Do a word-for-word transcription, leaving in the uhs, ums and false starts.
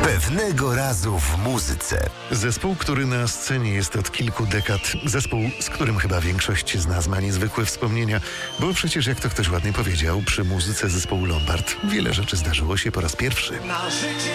Pewnego razu w muzyce. Zespół, który na scenie jest od kilku dekad. Zespół, z którym chyba większość z nas ma niezwykłe wspomnienia. Bo przecież, jak to ktoś ładnie powiedział, przy muzyce zespołu Lombard wiele rzeczy zdarzyło się po raz pierwszy.